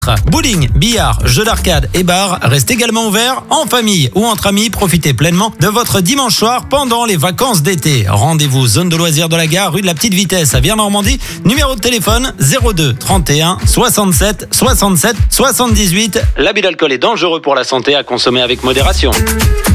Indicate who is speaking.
Speaker 1: Bowling, billard, jeux d'arcade et bar restent également ouverts en famille ou entre amis. Profitez pleinement de votre dimanche soir pendant les vacances d'été. Rendez-vous zone de loisirs de la gare, rue de la Petite Vitesse à Vire-Normandie. Numéro de téléphone 02 31 67 67 78. L'abus d'alcool est dangereux pour la santé, à consommer avec modération.